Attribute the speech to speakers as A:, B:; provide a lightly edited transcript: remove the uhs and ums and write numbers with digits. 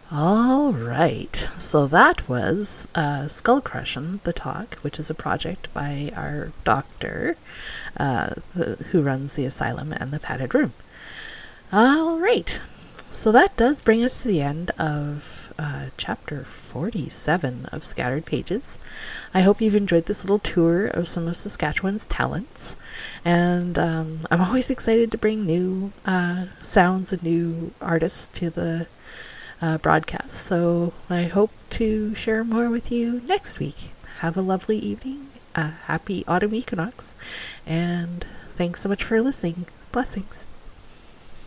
A: All right, so that was Skull Crushin' the Talk, which is a project by our doctor who runs the asylum and the padded room. All right, so that does bring us to the end of chapter 47 of Scattered Pages. I hope you've enjoyed this little tour of some of Saskatchewan's talents, and I'm always excited to bring new sounds and new artists to the broadcast. So I hope to share more with you next week. Have a lovely evening, happy autumn equinox, and thanks so much for listening. Blessings.